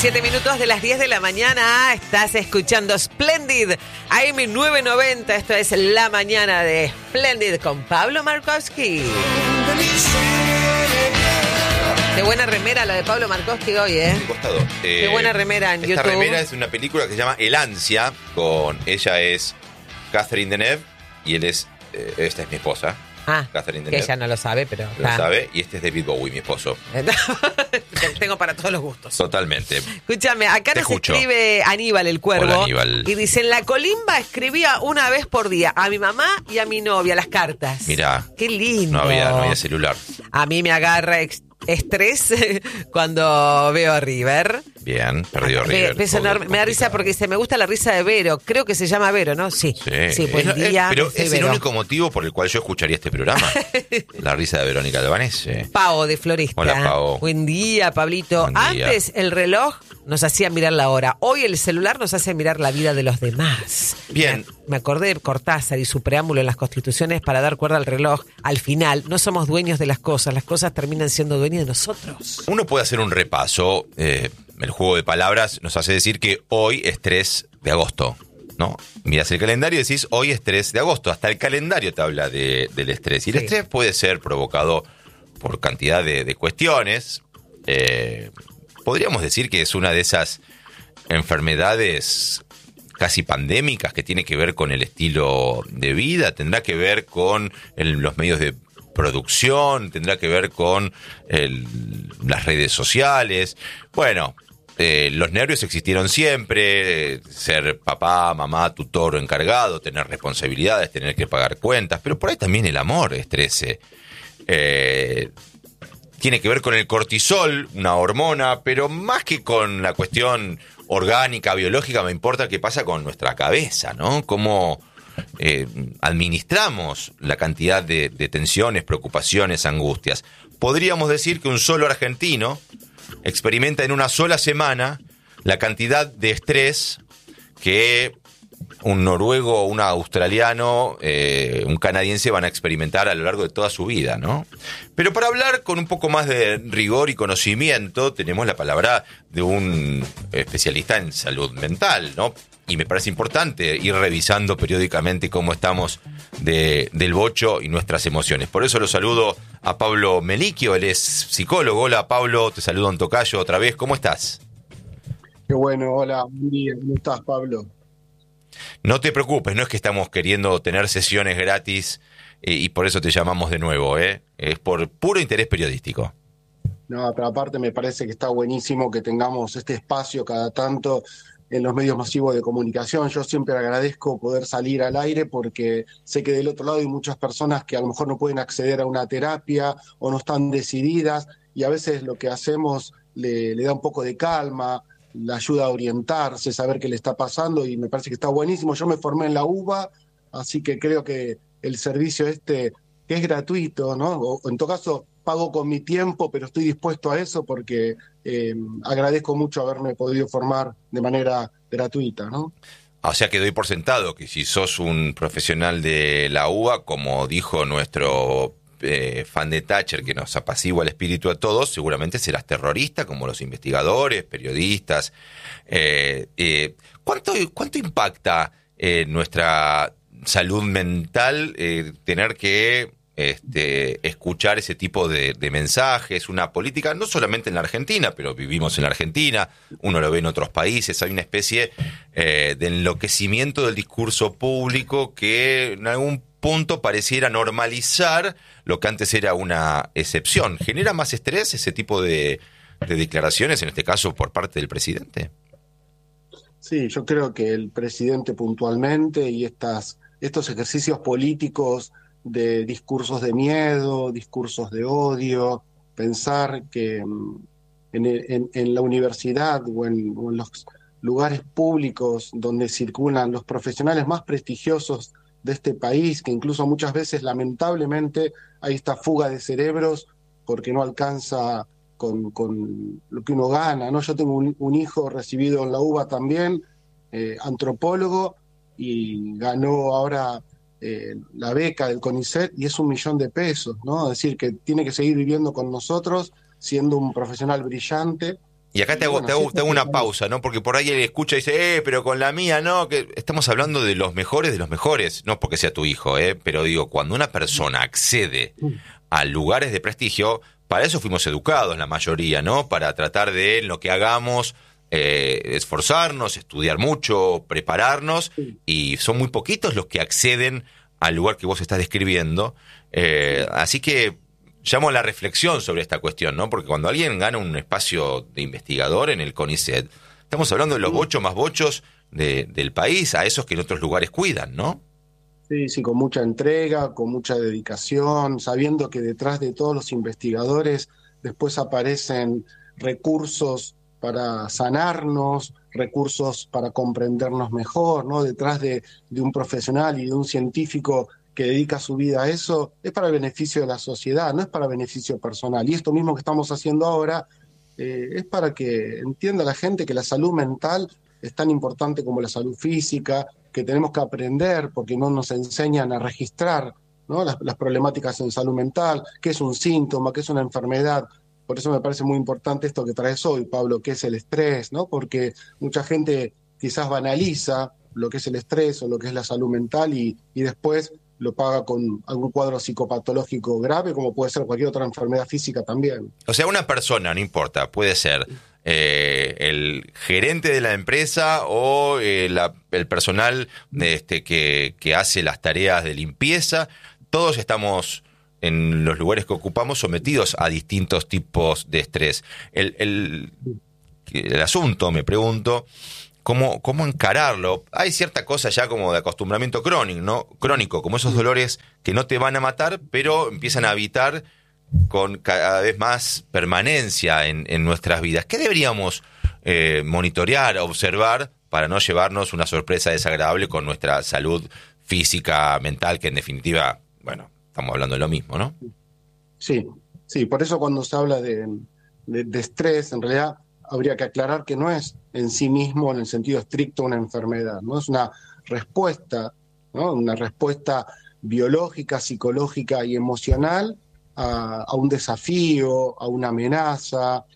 7 minutos de las 10 de la mañana, estás escuchando Splendid, AM 990, esto es La Mañana de Splendid con Pablo Markowski. Qué buena remera la de Pablo Markowski hoy, ¿eh? Costado. Qué buena remera en esta YouTube. Esta remera es una película que se llama El Ansia, ella es Catherine Deneuve y él es, esta es mi esposa. Catherine que ella no lo sabe, pero... Lo sabe, y este es David Bowie, mi esposo. Tengo para todos los gustos. Totalmente. Escúchame, acá nos escribe Aníbal el Cuervo. Hola, Aníbal. Y dice, en la colimba escribía una vez por día a mi mamá y a mi novia las cartas. Mirá. Qué lindo. No había celular. A mí me agarra estrés cuando veo a River. Bien, perdió River. Me da risa porque me gusta la risa de Vero. Creo que se llama Vero, ¿no? Sí, buen día. Pero es Vero. El único motivo por el cual yo escucharía este programa. La risa de Verónica Albanese. Pau, de Florista. Hola, Pau. Buen día, Pablito. Buen día. Antes el reloj nos hacía mirar la hora. Hoy el celular nos hace mirar la vida de los demás. Bien. Me acordé de Cortázar y su preámbulo en las Constituciones para dar cuerda al reloj. Al final, no somos dueños de las cosas terminan siendo dueños de nosotros. Uno puede hacer un repaso. El juego de palabras nos hace decir que hoy es 3 de agosto, ¿no? Miras el calendario y decís, hoy es 3 de agosto. Hasta el calendario te habla del estrés. Y el estrés puede ser provocado por cantidad de cuestiones. Podríamos decir que es una de esas enfermedades casi pandémicas que tiene que ver con el estilo de vida, tendrá que ver con los medios de producción, tendrá que ver con las redes sociales. Bueno, los nervios existieron siempre, ser papá, mamá, tutor o encargado, tener responsabilidades, tener que pagar cuentas, pero por ahí también el amor estrese. Tiene que ver con el cortisol, una hormona, pero más que con la cuestión orgánica, biológica, me importa qué pasa con nuestra cabeza, ¿no? Cómo administramos la cantidad de tensiones, preocupaciones, angustias. Podríamos decir que un solo argentino experimenta en una sola semana la cantidad de estrés que un noruego, un australiano, un canadiense van a experimentar a lo largo de toda su vida, ¿no? Pero para hablar con un poco más de rigor y conocimiento, tenemos la palabra de un especialista en salud mental, ¿no? Y me parece importante ir revisando periódicamente cómo estamos del bocho y nuestras emociones. Por eso lo saludo a Pablo Melicchio, él es psicólogo. Hola, Pablo, te saludo en tocayo otra vez. ¿Cómo estás? Qué bueno, hola, buen día. ¿Cómo estás, Pablo? No te preocupes, no es que estamos queriendo tener sesiones gratis y por eso te llamamos de nuevo, ¿eh? Es por puro interés periodístico. No, pero aparte me parece que está buenísimo que tengamos este espacio cada tanto en los medios masivos de comunicación. Yo siempre agradezco poder salir al aire porque sé que del otro lado hay muchas personas que a lo mejor no pueden acceder a una terapia o no están decididas, y a veces lo que hacemos le da un poco de calma, la ayuda a orientarse, saber qué le está pasando, y me parece que está buenísimo. Yo me formé en la UBA, así que creo que el servicio que es gratuito, ¿no? O en todo caso pago con mi tiempo, pero estoy dispuesto a eso porque agradezco mucho haberme podido formar de manera gratuita, ¿no? O sea que doy por sentado que si sos un profesional de la UBA, como dijo nuestro fan de Thatcher, que nos apacigua el espíritu a todos, seguramente serás terrorista, como los investigadores, periodistas. ¿Cuánto impacta nuestra salud mental tener que escuchar ese tipo de mensajes? Una política, no solamente en la Argentina, pero vivimos en la Argentina, uno lo ve en otros países, hay una especie de enloquecimiento del discurso público que en algún punto pareciera normalizar lo que antes era una excepción. ¿Genera más estrés ese tipo de declaraciones, en este caso por parte del presidente? Sí, yo creo que el presidente puntualmente y estos ejercicios políticos de discursos de miedo, discursos de odio, pensar que en la universidad o en los lugares públicos donde circulan los profesionales más prestigiosos de este país, que incluso muchas veces lamentablemente hay esta fuga de cerebros porque no alcanza con lo que uno gana, ¿no? Yo tengo un hijo recibido en la UBA también, antropólogo, y ganó ahora la beca del CONICET y es $1 millón de pesos, ¿no? Es decir, que tiene que seguir viviendo con nosotros siendo un profesional brillante, Y acá te Bueno, hago sí, una pausa, ¿no? Porque por ahí él escucha y dice, pero con la mía no, que estamos hablando de los mejores, no porque sea tu hijo, pero digo, cuando una persona accede a lugares de prestigio, para eso fuimos educados la mayoría, ¿no? Para tratar de, en lo que hagamos, esforzarnos, estudiar mucho, prepararnos, y son muy poquitos los que acceden al lugar que vos estás describiendo. Así que llamo a la reflexión sobre esta cuestión, ¿no? Porque cuando alguien gana un espacio de investigador en el CONICET, estamos hablando de los bochos más bochos del país, a esos que en otros lugares cuidan, ¿no? Sí, sí, con mucha entrega, con mucha dedicación, sabiendo que detrás de todos los investigadores después aparecen recursos para sanarnos, recursos para comprendernos mejor, ¿no? Detrás de un profesional y de un científico que dedica su vida a eso, es para el beneficio de la sociedad, no es para beneficio personal. Y esto mismo que estamos haciendo ahora es para que entienda la gente que la salud mental es tan importante como la salud física, que tenemos que aprender porque no nos enseñan a registrar, ¿no? las problemáticas en salud mental, qué es un síntoma, qué es una enfermedad. Por eso me parece muy importante esto que traes hoy, Pablo, que es el estrés, ¿no? Porque mucha gente quizás banaliza lo que es el estrés o lo que es la salud mental y después lo paga con algún cuadro psicopatológico grave, como puede ser cualquier otra enfermedad física también. O sea, una persona, no importa, puede ser el gerente de la empresa o el personal que hace las tareas de limpieza. Todos estamos en los lugares que ocupamos sometidos a distintos tipos de estrés. El asunto, me pregunto, ¿cómo encararlo? Hay cierta cosa ya como de acostumbramiento crónico, ¿no? Crónico, como esos dolores que no te van a matar, pero empiezan a habitar con cada vez más permanencia en nuestras vidas. ¿Qué deberíamos monitorear, observar, para no llevarnos una sorpresa desagradable con nuestra salud física, mental, que en definitiva, bueno, estamos hablando de lo mismo, ¿no? Sí, sí, por eso cuando se habla de estrés, en realidad habría que aclarar que no es en sí mismo, en el sentido estricto, una enfermedad, ¿no? Es una respuesta, ¿no? Una respuesta biológica, psicológica y emocional a un desafío, a una amenaza.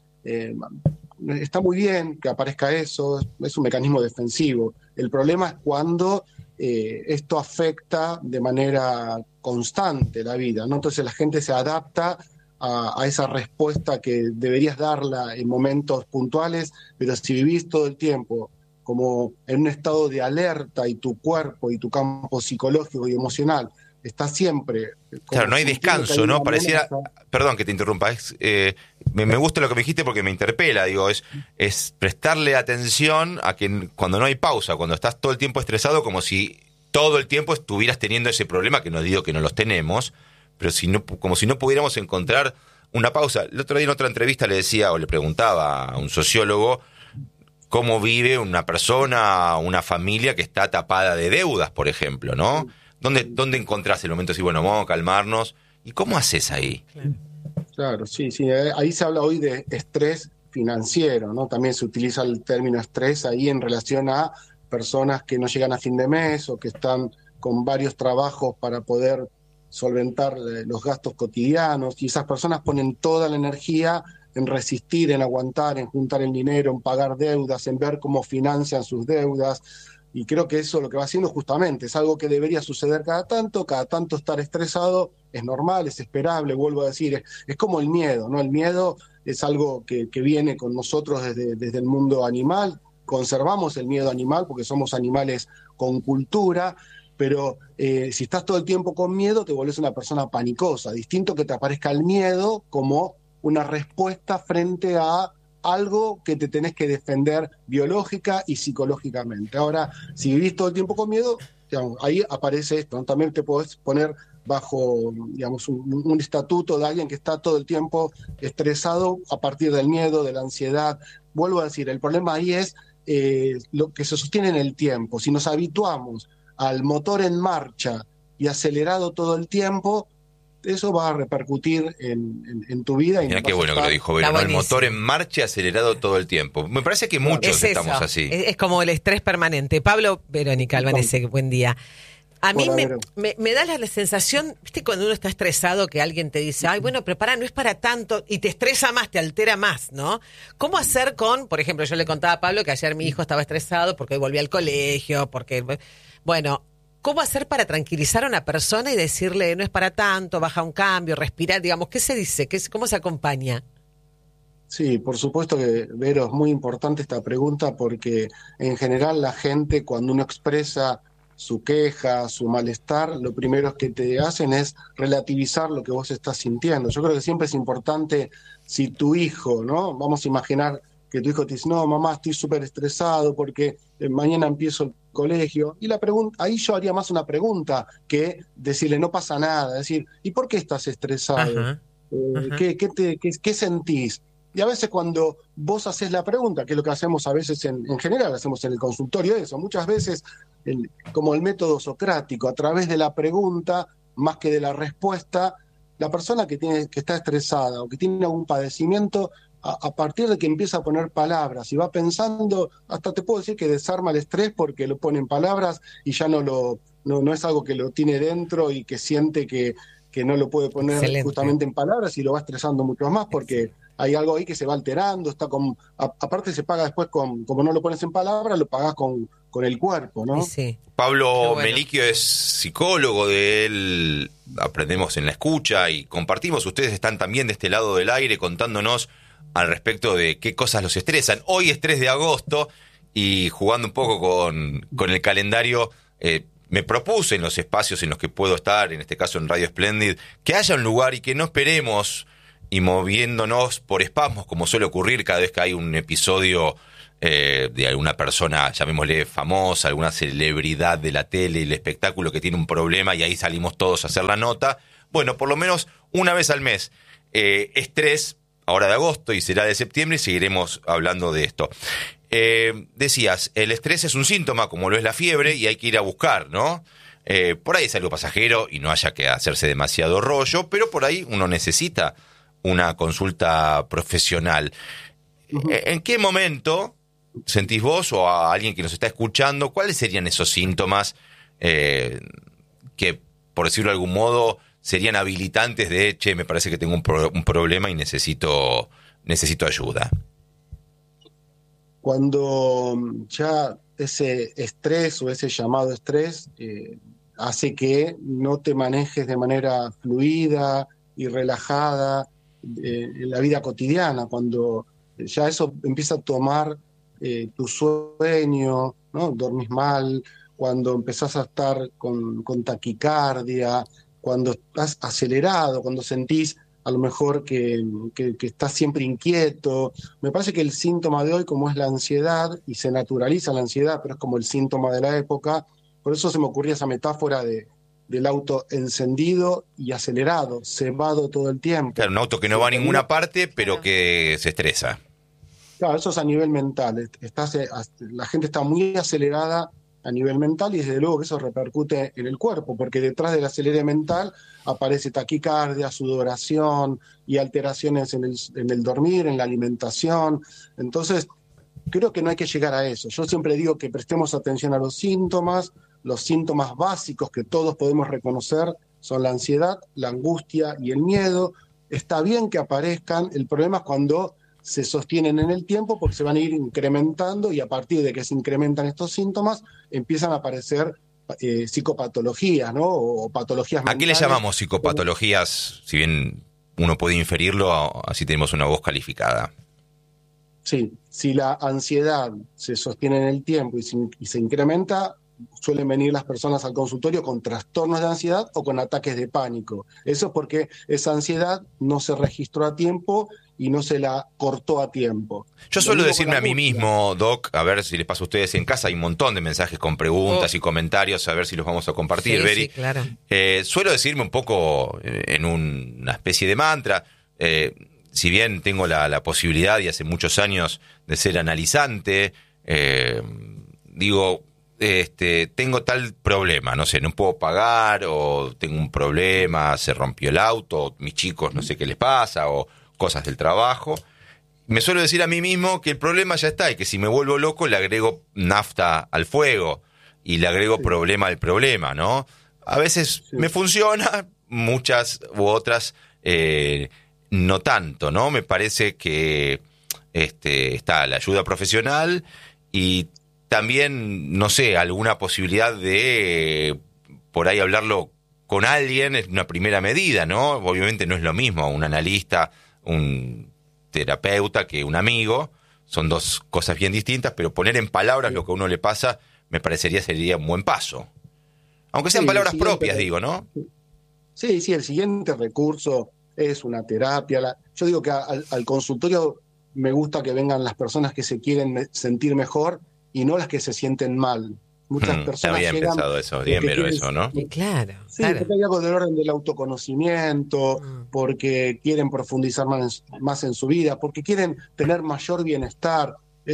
Está muy bien que aparezca eso, es un mecanismo defensivo. El problema es cuando esto afecta de manera constante la vida, ¿no? Entonces la gente se adapta a esa respuesta que deberías darla en momentos puntuales, pero si vivís todo el tiempo como en un estado de alerta y tu cuerpo y tu campo psicológico y emocional está siempre... Claro, no hay descanso, ¿no? Pareciera... Perdón que te interrumpa, me gusta lo que me dijiste porque me interpela, digo, es prestarle atención a que cuando no hay pausa, cuando estás todo el tiempo estresado, como si todo el tiempo estuvieras teniendo ese problema, que no digo que no los tenemos, pero como si no pudiéramos encontrar una pausa. El otro día en otra entrevista le decía o le preguntaba a un sociólogo cómo vive una persona, una familia que está tapada de deudas, por ejemplo, ¿no? ¿Dónde encontrás el momento de decir, bueno, vamos a calmarnos? ¿Y cómo haces ahí? Claro, sí, sí. Ahí se habla hoy de estrés financiero, ¿no? También se utiliza el término estrés ahí en relación a personas que no llegan a fin de mes o que están con varios trabajos para poder solventar los gastos cotidianos, y esas personas ponen toda la energía en resistir, en aguantar, en juntar el dinero, en pagar deudas, en ver cómo financian sus deudas, y creo que eso lo que va haciendo justamente es algo que debería suceder cada tanto estar estresado es normal, es esperable, vuelvo a decir, es como el miedo, ¿no? El miedo es algo que viene con nosotros desde el mundo animal, conservamos el miedo animal porque somos animales con cultura, pero si estás todo el tiempo con miedo te volvés una persona panicosa, distinto que te aparezca el miedo como una respuesta frente a algo que te tenés que defender biológica y psicológicamente. Ahora, si vivís todo el tiempo con miedo, digamos, ahí aparece esto, ¿no? También te podés poner bajo, digamos, un estatuto de alguien que está todo el tiempo estresado a partir del miedo, de la ansiedad. Vuelvo a decir, el problema ahí es lo que se sostiene en el tiempo. Si nos habituamos al motor en marcha y acelerado todo el tiempo, eso va a repercutir en tu vida. Mira qué bueno que lo dijo Vero, ¿no? El motor en marcha acelerado todo el tiempo. Me parece que muchos estamos así. Es como el estrés permanente. Pablo, Verónica Albanese, buen día. A mí por me, haber... me da la sensación, viste, cuando uno está estresado, que alguien te dice, ay, bueno, pero pará, no es para tanto, y te estresa más, te altera más, ¿no? ¿Cómo hacer con, por ejemplo, yo le contaba a Pablo que ayer mi hijo estaba estresado porque hoy volví al colegio, porque, bueno, ¿cómo hacer para tranquilizar a una persona y decirle, no es para tanto, baja un cambio, respirar, digamos, ¿qué se dice? ¿Cómo se acompaña? Sí, por supuesto que, Vero, es muy importante esta pregunta porque en general la gente cuando uno expresa su queja, su malestar, lo primero que te hacen es relativizar lo que vos estás sintiendo. Yo creo que siempre es importante si tu hijo, ¿no? Vamos a imaginar que tu hijo te dice, no, mamá, estoy súper estresado porque mañana empiezo el colegio. Y la pregunta, ahí yo haría más una pregunta que decirle, no pasa nada. Es decir, ¿y por qué estás estresado? Ajá, ajá. ¿Qué sentís? Y a veces cuando vos haces la pregunta, que es lo que hacemos a veces en general, hacemos en el consultorio eso, muchas veces como el método socrático, a través de la pregunta, más que de la respuesta, la persona que está estresada o que tiene algún padecimiento, a partir de que empieza a poner palabras y va pensando, hasta te puedo decir que desarma el estrés porque lo pone en palabras y ya no es algo que lo tiene dentro y que siente que no lo puede poner Excelente. justamente en palabras y lo va estresando mucho más porque hay algo ahí que se va alterando, aparte se paga después como no lo pones en palabras, lo pagás con el cuerpo, Y ¿no? sí, qué Pablo bueno. Melicchio es psicólogo, de él aprendemos en la escucha y compartimos. Ustedes están también de este lado del aire contándonos al respecto de qué cosas los estresan. Hoy es 3 de agosto y jugando un poco con el calendario, me propuse en los espacios en los que puedo estar, en este caso en Radio Splendid, que haya un lugar y que no esperemos y moviéndonos por espasmos, como suele ocurrir cada vez que hay un episodio de alguna persona, llamémosle famosa, alguna celebridad de la tele y el espectáculo que tiene un problema y ahí salimos todos a hacer la nota. Bueno, por lo menos una vez al mes. Estrés, ahora de agosto y será de septiembre y seguiremos hablando de esto. Decías, el estrés es un síntoma, como lo es la fiebre, y hay que ir a buscar, ¿no? Por ahí es algo pasajero y no haya que hacerse demasiado rollo, pero por ahí uno necesita una consulta profesional. ¿En qué momento sentís vos o a alguien que nos está escuchando, cuáles serían esos síntomas que, por decirlo de algún modo, serían habilitantes de, che, me parece que tengo un problema y necesito ayuda? Cuando ya ese estrés o ese llamado estrés hace que no te manejes de manera fluida y relajada en la vida cotidiana, cuando ya eso empieza a tomar tu sueño, ¿no? Dormís mal, cuando empezás a estar con taquicardia, cuando estás acelerado, cuando sentís a lo mejor que estás siempre inquieto. Me parece que el síntoma de hoy, como es la ansiedad, y se naturaliza la ansiedad, pero es como el síntoma de la época, por eso se me ocurría esa metáfora del auto encendido y acelerado, cebado todo el tiempo. Claro, un auto que no va a ninguna parte, pero que se estresa. Claro, eso es a nivel mental. La gente está muy acelerada a nivel mental y desde luego que eso repercute en el cuerpo, porque detrás del acelere mental aparece taquicardia, sudoración y alteraciones en el dormir, en la alimentación. Entonces, creo que no hay que llegar a eso. Yo siempre digo que prestemos atención a los síntomas básicos que todos podemos reconocer son la ansiedad, la angustia y el miedo. Está bien que aparezcan, el problema es cuando se sostienen en el tiempo porque se van a ir incrementando y a partir de que se incrementan estos síntomas empiezan a aparecer psicopatologías, ¿no? O patologías mentales. ¿A qué le llamamos psicopatologías? Si bien uno puede inferirlo, así tenemos una voz calificada. Sí, si la ansiedad se sostiene en el tiempo y se incrementa, suelen venir las personas al consultorio con trastornos de ansiedad o con ataques de pánico. Eso es porque esa ansiedad no se registró a tiempo y no se la cortó a tiempo. Yo suelo decirme a mí mismo, Doc, a ver si les pasa a ustedes en casa, hay un montón de mensajes con preguntas y comentarios, a ver si los vamos a compartir, Sí, Beri. sí, claro. Suelo decirme un poco en una especie de mantra, si bien tengo la posibilidad y hace muchos años de ser analizante, digo, tengo tal problema, no sé, no puedo pagar, o tengo un problema, se rompió el auto, mis chicos no sé qué les pasa, o cosas del trabajo. Me suelo decir a mí mismo que el problema ya está y que si me vuelvo loco le agrego nafta al fuego. y le agrego Sí. problema al problema, ¿no? A veces Sí. me funciona, muchas u otras no tanto, ¿no? Me parece que está la ayuda profesional y también, no sé, alguna posibilidad de por ahí hablarlo con alguien es una primera medida, ¿no? Obviamente no es lo mismo un analista, un terapeuta que un amigo, son dos cosas bien distintas, pero poner en palabras lo que a uno le pasa me parecería sería un buen paso. Aunque sean Sí, el palabras siguiente propias, digo, ¿no? Sí, sí, el siguiente recurso es una terapia. Yo digo que al consultorio me gusta que vengan las personas que se quieren sentir mejor y no las que se sienten mal. Muchas Está personas bien llegan pensado eso, bien porque vero quieren, eso, ¿no? Y claro, sí, claro. porque hay algo del orden del autoconocimiento, Mm. porque quieren profundizar más en su vida, porque quieren tener mayor bienestar.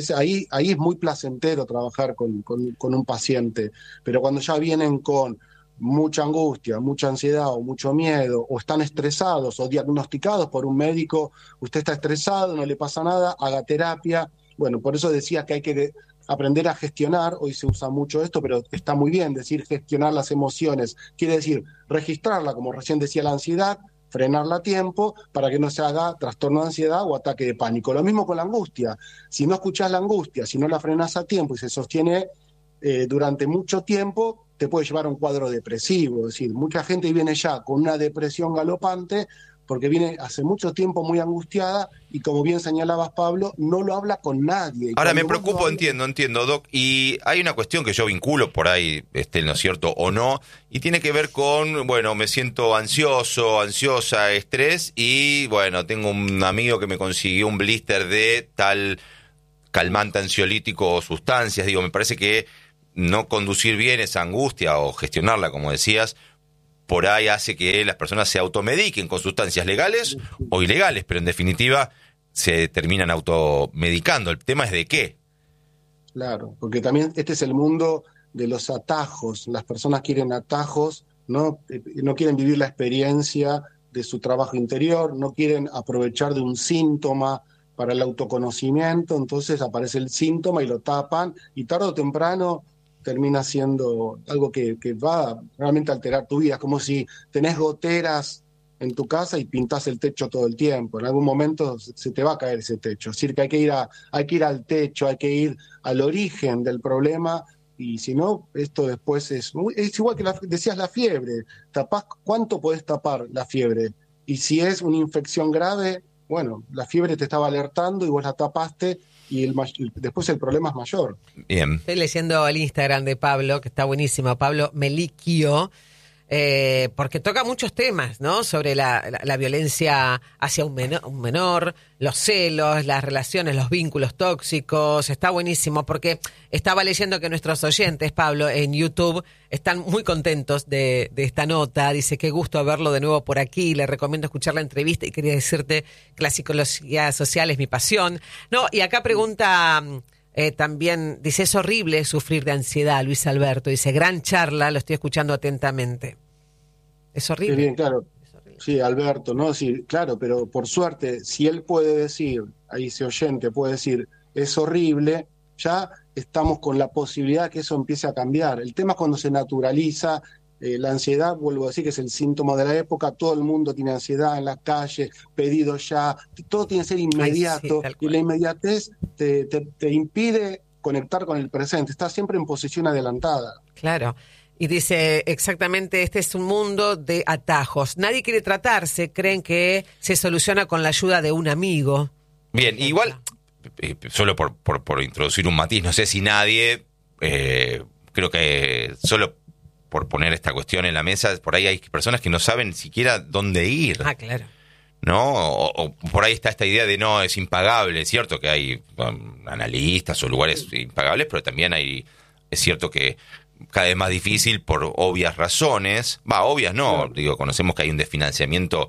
Ahí es muy placentero trabajar con un paciente, pero cuando ya vienen con mucha angustia, mucha ansiedad o mucho miedo, o están estresados o diagnosticados por un médico, usted está estresado, no le pasa nada, haga terapia. Bueno, por eso decía que hay que aprender a gestionar, hoy se usa mucho esto, pero está muy bien decir gestionar las emociones, quiere decir registrarla, como recién decía, la ansiedad, frenarla a tiempo para que no se haga trastorno de ansiedad o ataque de pánico. Lo mismo con la angustia, si no escuchás la angustia, si no la frenas a tiempo y se sostiene durante mucho tiempo, te puede llevar a un cuadro depresivo. Es decir, mucha gente viene ya con una depresión galopante porque viene hace mucho tiempo muy angustiada y, como bien señalabas, Pablo, no lo habla con nadie. Y Ahora me cuando vos lo preocupo, hablas, entiendo, Doc, y hay una cuestión que yo vinculo por ahí, ¿no es cierto? O no, y tiene que ver con, bueno, me siento ansioso, ansiosa, estrés, y bueno, tengo un amigo que me consiguió un blister de tal calmante ansiolítico o sustancias, digo, me parece que no conducir bien esa angustia o gestionarla, como decías, por ahí hace que las personas se automediquen con sustancias legales o ilegales, pero en definitiva se terminan automedicando. El tema es de qué. claro, porque también este es el mundo de los atajos. Las personas quieren atajos, ¿no? No quieren vivir la experiencia de su trabajo interior, no quieren aprovechar de un síntoma para el autoconocimiento, entonces aparece el síntoma y lo tapan, y tarde o temprano termina siendo algo que va realmente a alterar tu vida. Es como si tenés goteras en tu casa y pintás el techo todo el tiempo. En algún momento se te va a caer ese techo. Es decir, que hay que ir al techo, hay que ir al origen del problema, y si no, esto después es igual que decías la fiebre. Tapás, ¿cuánto podés tapar la fiebre? Y si es una infección grave, bueno, la fiebre te estaba alertando y vos la tapaste y después el problema es mayor. Bien. Estoy leyendo el Instagram de Pablo, que está buenísimo, Pablo Meliquio, porque toca muchos temas, ¿no? Sobre la violencia hacia un menor, los celos, las relaciones, los vínculos tóxicos. Está buenísimo porque estaba leyendo que nuestros oyentes, Pablo, en YouTube están muy contentos de esta nota. Dice, qué gusto verlo de nuevo por aquí. Le recomiendo escuchar la entrevista y quería decirte que la psicología social es mi pasión. No, y acá pregunta... también dice, es horrible sufrir de ansiedad, Luis Alberto. Dice, gran charla, lo estoy escuchando atentamente. Es Qué horrible. bien, claro. Es horrible. Sí, Alberto, ¿no? Sí, claro, pero por suerte, si él puede decir, ahí ese oyente puede decir, es horrible, ya estamos con la posibilidad que eso empiece a cambiar. El tema es cuando se naturaliza. La ansiedad, vuelvo a decir, que es el síntoma de la época. Todo el mundo tiene ansiedad en la calle, pedido ya, todo tiene que ser Ay, sí, inmediato, tal y cual. la inmediatez te impide conectar con el presente. Estás siempre en posición adelantada. Claro. Y dice exactamente, este es un mundo de atajos. Nadie quiere tratarse, creen que se soluciona con la ayuda de un amigo. Bien, Ejemplo. igual, solo por introducir un matiz, no sé si nadie, creo que solo por poner esta cuestión en la mesa, por ahí hay personas que no saben siquiera dónde ir, Ah, claro. ¿no? O por ahí está esta idea de no, es impagable. Es cierto que hay analistas o lugares impagables, pero también es cierto que cada vez más difícil por obvias razones. Obvias no, Claro. digo, conocemos que hay un desfinanciamiento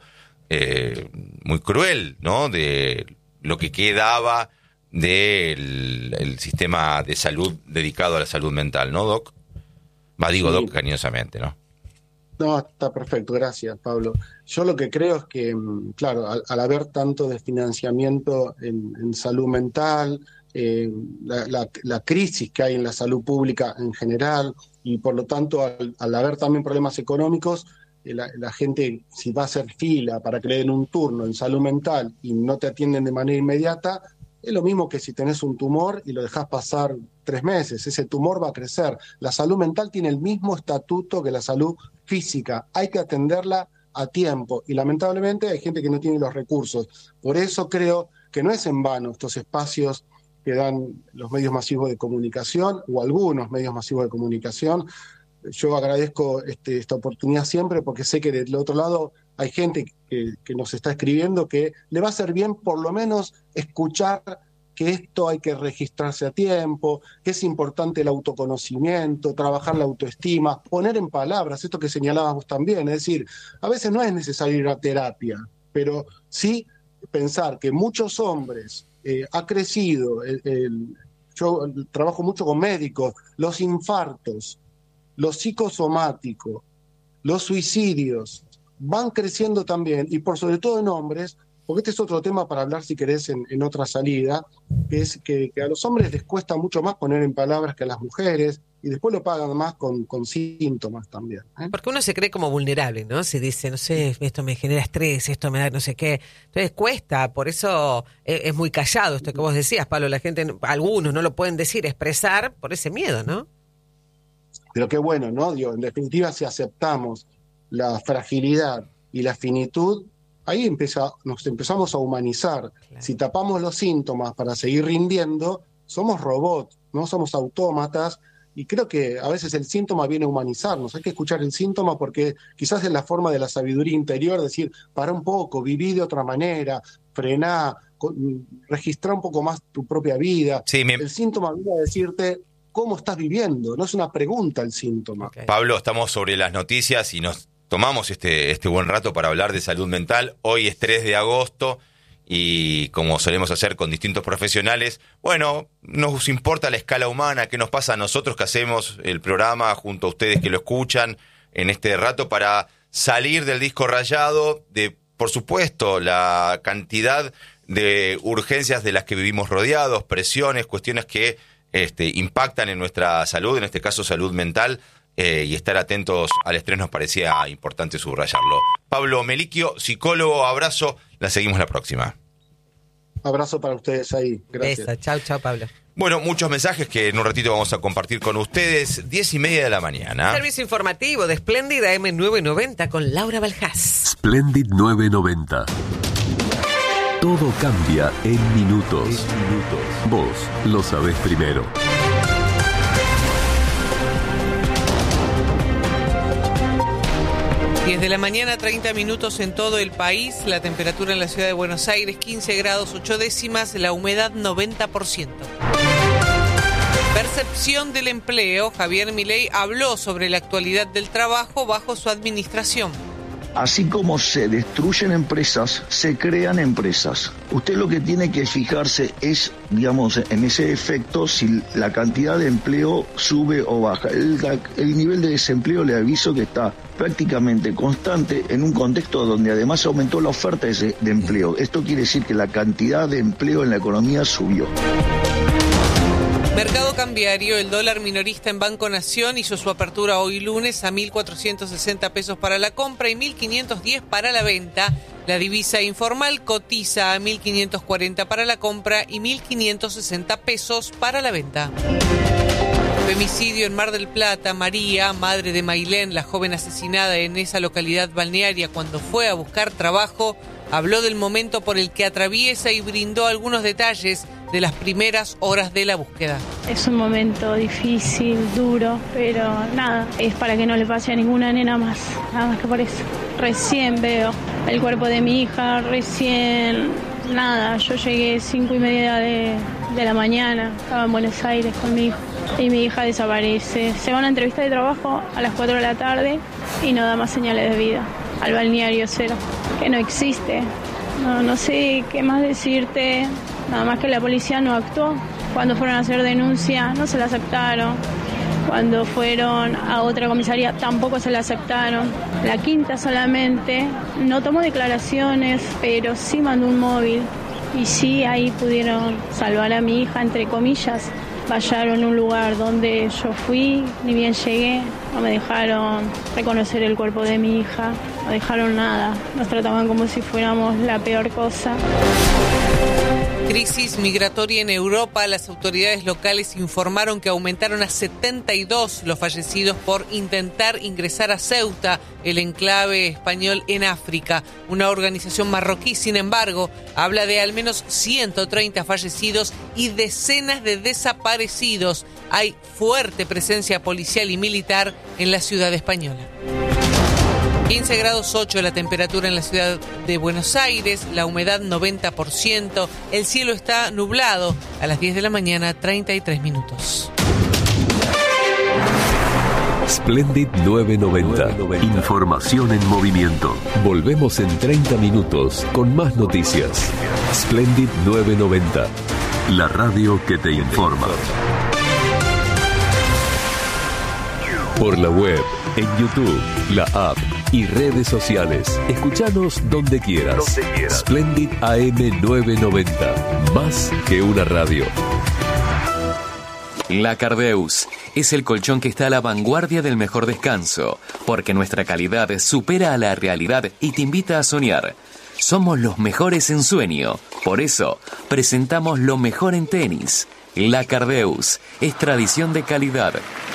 muy cruel, ¿no? De lo que quedaba del sistema de salud dedicado a la salud mental, ¿no, Doc? Digo, Sí. Doc, cariñosamente, ¿no? No, está perfecto, gracias, Pablo. Yo lo que creo es que, claro, al haber tanto desfinanciamiento en salud mental, la crisis que hay en la salud pública en general, y por lo tanto, al haber también problemas económicos, la gente, si va a hacer fila para que le den un turno en salud mental y no te atienden de manera inmediata, es lo mismo que si tenés un tumor y lo dejás pasar 3 meses, ese tumor va a crecer. La salud mental tiene el mismo estatuto que la salud física, hay que atenderla a tiempo, y lamentablemente hay gente que no tiene los recursos. Por eso creo que no es en vano estos espacios que dan los medios masivos de comunicación, o algunos medios masivos de comunicación. Yo agradezco esta oportunidad siempre, porque sé que del otro lado hay gente que nos está escribiendo que le va a hacer bien por lo menos escuchar que esto hay que registrarse a tiempo, que es importante el autoconocimiento, trabajar la autoestima, poner en palabras esto que señalábamos también. Es decir, a veces no es necesario ir a terapia, pero sí pensar que muchos hombres ha crecido, yo trabajo mucho con médicos, los infartos, los psicosomáticos, los suicidios, van creciendo también, y por sobre todo en hombres, porque este es otro tema para hablar, si querés, en otra salida, que es que a los hombres les cuesta mucho más poner en palabras que a las mujeres, y después lo pagan más con síntomas también. Porque uno se cree como vulnerable, ¿no? Se dice, no sé, esto me genera estrés, esto me da no sé qué. Entonces cuesta, por eso es muy callado esto que vos decías, Pablo. La gente, algunos no lo pueden decir, expresar por ese miedo, ¿no? Pero qué bueno, ¿no? Digo, en definitiva, si aceptamos la fragilidad y la finitud, ahí nos empezamos a humanizar. Claro. Si tapamos los síntomas para seguir rindiendo, somos robots, no somos autómatas, y creo que a veces el síntoma viene a humanizarnos. Hay que escuchar el síntoma porque quizás es la forma de la sabiduría interior, decir, para un poco, viví de otra manera, frená, registrá un poco más tu propia vida. Sí, El síntoma viene a decirte cómo estás viviendo, no es una pregunta el síntoma. Okay. Pablo, estamos sobre las noticias y nos tomamos este buen rato para hablar de salud mental. Hoy es 3 de agosto y como solemos hacer con distintos profesionales, bueno, nos importa la escala humana, qué nos pasa a nosotros que hacemos el programa junto a ustedes que lo escuchan en este rato, para salir del disco rayado de, por supuesto, la cantidad de urgencias de las que vivimos rodeados, presiones, cuestiones que impactan en nuestra salud, en este caso salud mental. Y estar atentos al estrés nos parecía importante subrayarlo. Pablo Melicchio, psicólogo, abrazo, la seguimos la próxima. Abrazo para ustedes ahí, gracias. Chau, Pablo. Bueno, muchos mensajes que en un ratito vamos a compartir con ustedes. 10:30 de la mañana. Servicio informativo de Splendid AM990 con Laura Baljás. Splendid 990. Todo cambia en minutos. Vos lo sabés primero. 10 de la mañana, 30 minutos en todo el país. La temperatura en la ciudad de Buenos Aires, 15 grados 8 décimas. La humedad, 90%. Percepción del empleo. Javier Milei habló sobre la actualidad del trabajo bajo su administración. Así como se destruyen empresas, se crean empresas. Usted lo que tiene que fijarse es, digamos, en ese efecto, si la cantidad de empleo sube o baja. El nivel de desempleo, le aviso que está prácticamente constante en un contexto donde además aumentó la oferta de empleo. Esto quiere decir que la cantidad de empleo en la economía subió. Mercado cambiario, el dólar minorista en Banco Nación hizo su apertura hoy lunes a 1.460 pesos para la compra y 1.510 para la venta. La divisa informal cotiza a 1.540 para la compra y 1.560 pesos para la venta. Femicidio en Mar del Plata. María, madre de Mailén, la joven asesinada en esa localidad balnearia cuando fue a buscar trabajo, habló del momento por el que atraviesa y brindó algunos detalles de las primeras horas de la búsqueda. Es un momento difícil, duro, pero nada, es para que no le pase a ninguna nena más, nada más que por eso. Recién veo el cuerpo de mi hija, yo llegué 5:30 de la mañana, estaba en Buenos Aires con mi hijo y mi hija desaparece. Se va a una entrevista de trabajo a las 4 de la tarde y no da más señales de vida. Al balneario cero, que no existe. No sé qué más decirte. Nada más que la policía no actuó. Cuando fueron a hacer denuncia, no se la aceptaron. Cuando fueron a otra comisaría, tampoco se la aceptaron. La quinta solamente no tomó declaraciones, pero sí mandó un móvil Y sí, ahí pudieron salvar a mi hija, entre comillas. Vallaron un lugar donde yo fui, ni bien llegué, no me dejaron reconocer el cuerpo de mi hija, no dejaron nada, nos trataban como si fuéramos la peor cosa. Crisis migratoria en Europa. Las autoridades locales informaron que aumentaron a 72 los fallecidos por intentar ingresar a Ceuta, el enclave español en África. Una organización marroquí, sin embargo, habla de al menos 130 fallecidos y decenas de desaparecidos. Hay fuerte presencia policial y militar en la ciudad española. 15 grados 8 la temperatura en la ciudad de Buenos Aires, la humedad 90%, el cielo está nublado. A las 10 de la mañana, 33 minutos. Splendid 990. Información en movimiento. Volvemos en 30 minutos con más noticias. Splendid 990. La radio que te informa. Por la web, en YouTube, la app y redes sociales. Escuchanos donde quieras. Splendid AM 990. Más que una radio. La Cardeus es el colchón que está a la vanguardia del mejor descanso, porque nuestra calidad supera a la realidad y te invita a soñar. Somos los mejores en sueño, por eso presentamos lo mejor en tenis. La Cardeus es tradición de calidad.